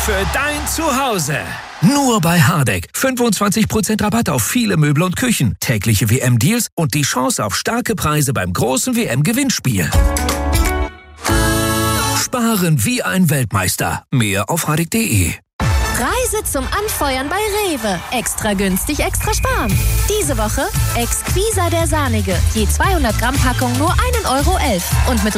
für dein Zuhause. Nur bei Hardegg. 25% Rabatt auf viele Möbel und Küchen, tägliche WM-Deals und die Chance auf starke Preise beim großen WM-Gewinnspiel. Sparen wie ein Weltmeister. Mehr auf hardegg.de. Reise zum Anfeuern bei Rewe. Extra günstig, extra sparen. Diese Woche Exquisa der Sahnige. Je 200 Gramm Packung nur 1,11 € und mit